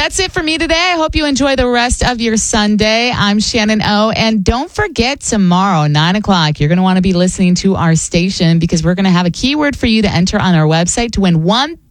That's it for me today. I hope you enjoy the rest of your Sunday. I'm Shannon O. And don't forget, tomorrow, 9 o'clock, you're going to want to be listening to our station because we're going to have a keyword for you to enter on our website to win $1,000